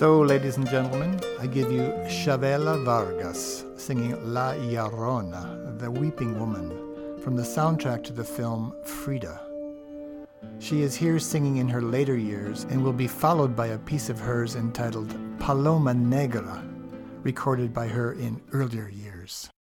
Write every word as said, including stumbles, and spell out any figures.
So, ladies and gentlemen, I give you Chavela Vargas singing La Llorona, the Weeping Woman, from the soundtrack to the film Frida. She is here singing in her later years and will be followed by a piece of hers entitled Paloma Negra, recorded by her in earlier years.